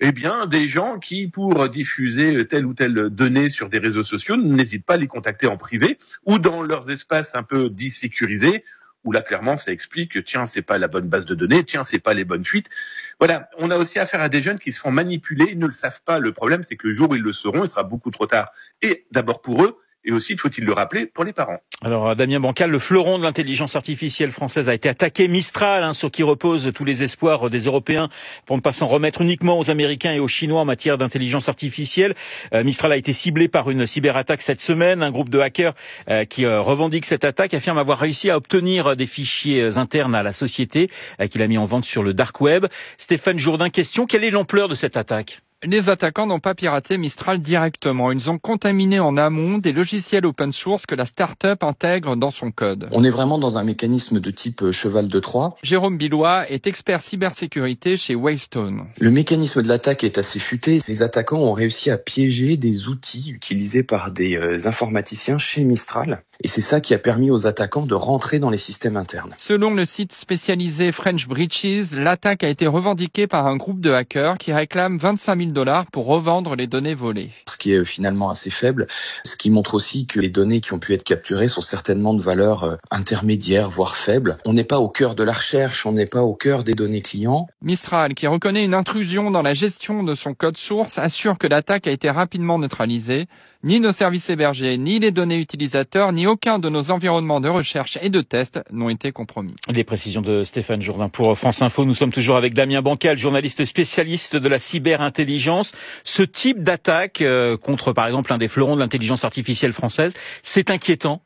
eh bien, des gens qui, pour diffuser telle ou telle donnée sur des réseaux sociaux, n'hésitent pas à les contacter en privé ou dans leurs espaces un peu dits sécurisés, où là, clairement, ça explique que, tiens, c'est pas la bonne base de données, tiens, c'est pas les bonnes fuites. Voilà, on a aussi affaire à des jeunes qui se font manipuler, ils ne le savent pas. Le problème, c'est que le jour où ils le sauront, il sera beaucoup trop tard. Et d'abord pour eux, et aussi, faut-il le rappeler, pour les parents. Alors, Damien Bancal, le fleuron de l'intelligence artificielle française a été attaqué. Mistral, sur qui reposent tous les espoirs des Européens pour ne pas s'en remettre uniquement aux Américains et aux Chinois en matière d'intelligence artificielle. Mistral a été ciblé par une cyberattaque cette semaine. Un groupe de hackers qui revendique cette attaque affirme avoir réussi à obtenir des fichiers internes à la société qu'il a mis en vente sur le dark web. Stéphane Jourdain, question, quelle est l'ampleur de cette attaque ? Les attaquants n'ont pas piraté Mistral directement. Ils ont contaminé en amont des logiciels open source que la start-up intègre dans son code. On est vraiment dans un mécanisme de type cheval de Troie. Jérôme Billois est expert cybersécurité chez Wavestone. Le mécanisme de l'attaque est assez futé. Les attaquants ont réussi à piéger des outils utilisés par des informaticiens chez Mistral. Et c'est ça qui a permis aux attaquants de rentrer dans les systèmes internes. Selon le site spécialisé French Breaches, l'attaque a été revendiquée par un groupe de hackers qui réclame 25 000 $ pour revendre les données volées. Ce qui est finalement assez faible, ce qui montre aussi que les données qui ont pu être capturées sont certainement de valeur intermédiaire, voire faible. On n'est pas au cœur de la recherche, on n'est pas au cœur des données clients. Mistral, qui reconnaît une intrusion dans la gestion de son code source, assure que l'attaque a été rapidement neutralisée. Ni nos services hébergés, ni les données utilisateurs, ni aucun de nos environnements de recherche et de test n'ont été compromis. Les précisions de Stéphane Jourdain pour France Info. Nous sommes toujours avec Damien Bancal, journaliste spécialiste de la cyberintelligence. Ce type d'attaque contre, par exemple, un des fleurons de l'intelligence artificielle française, c'est inquiétant?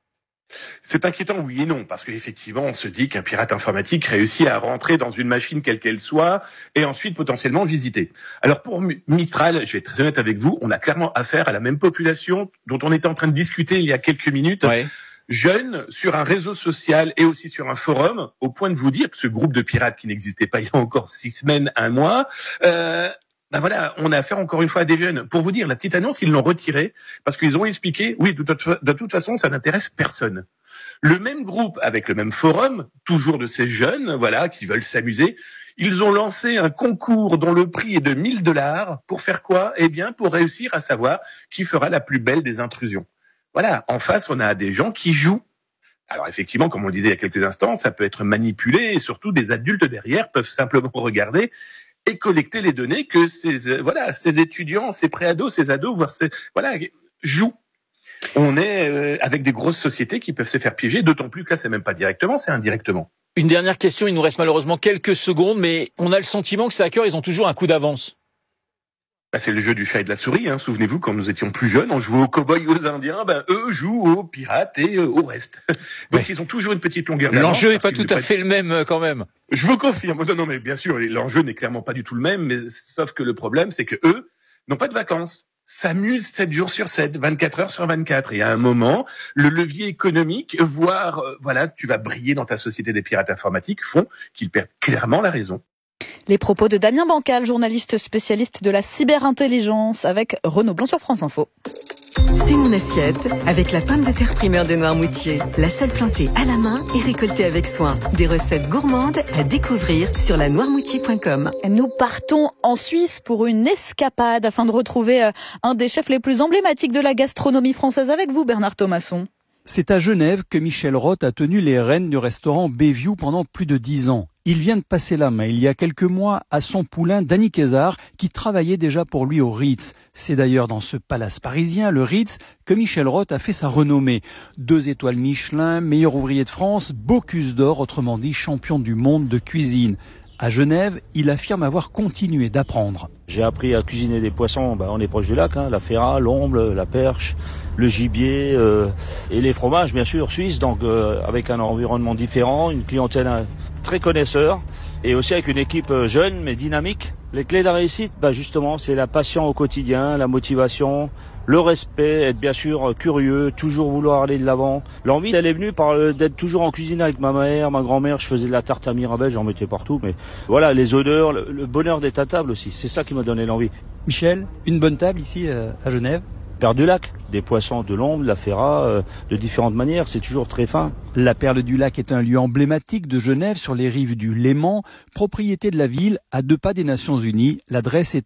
C'est inquiétant, oui et non, parce qu'effectivement, on se dit qu'un pirate informatique réussit à rentrer dans une machine quelle qu'elle soit et ensuite potentiellement visiter. Alors pour Mistral, je vais être très honnête avec vous, on a clairement affaire à la même population dont on était en train de discuter il y a quelques minutes. Ouais. Jeunes sur un réseau social et aussi sur un forum, au point de vous dire que ce groupe de pirates qui n'existait pas il y a encore 6 semaines, 1 mois, ben voilà, on a affaire encore une fois à des jeunes. Pour vous dire, la petite annonce, ils l'ont retirée parce qu'ils ont expliqué, oui, de toute façon, ça n'intéresse personne. Le même groupe, avec le même forum, toujours de ces jeunes, voilà, qui veulent s'amuser, ils ont lancé un concours dont le prix est de 1 000 $ pour faire quoi? Eh bien, pour réussir à savoir qui fera la plus belle des intrusions. Voilà, en face, on a des gens qui jouent. Alors effectivement, comme on le disait il y a quelques instants, ça peut être manipulé et surtout des adultes derrière peuvent simplement regarder et collecter les données que ces étudiants, ces préados, ces ados, voire jouent. On est avec des grosses sociétés qui peuvent se faire piéger, d'autant plus que là, c'est même pas directement, c'est indirectement. Une dernière question, il nous reste malheureusement quelques secondes, mais on a le sentiment que ces hackers, ils ont toujours un coup d'avance. C'est le jeu du chat et de la souris, hein. Souvenez-vous, quand nous étions plus jeunes, on jouait aux cow-boys et aux indiens, eux jouent aux pirates et au reste. Donc ils ont toujours une petite longueur d'avance. L'enjeu n'est pas tout à fait le même quand même. Je vous confirme. Non, mais bien sûr, l'enjeu n'est clairement pas du tout le même, mais sauf que le problème, c'est que eux n'ont pas de vacances. S'amusent 7 jours sur 7, 24 heures sur 24. Et à un moment, le levier économique, voire, tu vas briller dans ta société des pirates informatiques, font qu'ils perdent clairement la raison. Les propos de Damien Bancal, journaliste spécialiste de la cyberintelligence, avec Renaud Blanc sur France Info. C'est mon assiette avec la pomme de terre primeur de Noirmoutier. La seule plantée à la main et récoltée avec soin. Des recettes gourmandes à découvrir sur lanoirmoutier.com. Nous partons en Suisse pour une escapade afin de retrouver un des chefs les plus emblématiques de la gastronomie française avec vous, Bernard Thomasson. C'est à Genève que Michel Roth a tenu les rênes du restaurant Bayview pendant plus de 10 ans. Il vient de passer la main il y a quelques mois à son poulain Danny Kézard qui travaillait déjà pour lui au Ritz. C'est d'ailleurs dans ce palace parisien, le Ritz, que Michel Roth a fait sa renommée. 2 étoiles Michelin, meilleur ouvrier de France, Bocuse d'or, autrement dit champion du monde de cuisine. À Genève, il affirme avoir continué d'apprendre. J'ai appris à cuisiner des poissons, on est proche du lac, la ferra, l'omble, la perche, le gibier et les fromages bien sûr suisses, donc avec un environnement différent, une clientèle très connaisseur et aussi avec une équipe jeune mais dynamique. Les clés de la réussite, justement, c'est la passion au quotidien, la motivation, le respect, être bien sûr curieux, toujours vouloir aller de l'avant. L'envie, elle est venue d'être toujours en cuisine avec ma mère, ma grand-mère. Je faisais de la tarte à Mirabelle, j'en mettais partout. Mais voilà, les odeurs, le bonheur d'être à table aussi. C'est ça qui m'a donné l'envie. Michel, une bonne table ici à Genève? Perle du lac, des poissons de l'ombre, de la ferra, de différentes manières, c'est toujours très fin. La Perle du Lac est un lieu emblématique de Genève sur les rives du Léman, propriété de la ville à 2 pas des Nations Unies. L'adresse est